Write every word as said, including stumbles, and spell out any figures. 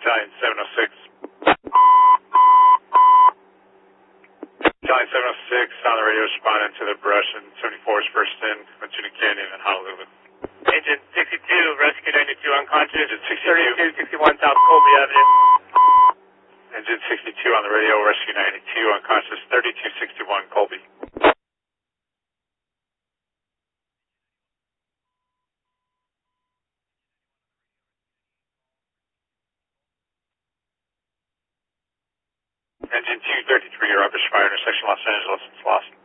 Battalion seven oh six. Battalion seven oh six on the radio responding to the brush in seventy-four's first in, Matuna Canyon and Honolulu. Engine sixty-two, rescue ninety-two unconscious. Engine sixty-two. thirty-two sixty-one South Colby Avenue. Engine sixty-two on the radio, rescue ninety-two unconscious, thirty-two sixty-one Colby. Engine two thirty-three, your upper fire intersection Los Angeles, it's lost.